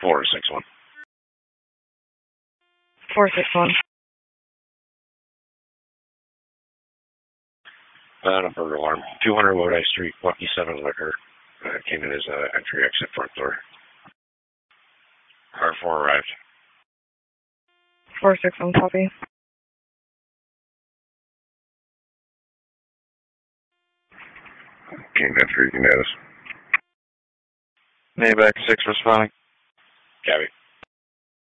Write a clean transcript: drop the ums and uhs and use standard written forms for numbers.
461. 461. A burglar alarm. 200 Lodi Street, Lucky 7 Liquor. Came in as entry exit front door. Car 4 arrived. 461 copy. Came in for Unitas. Maybach 6 responding. Copy.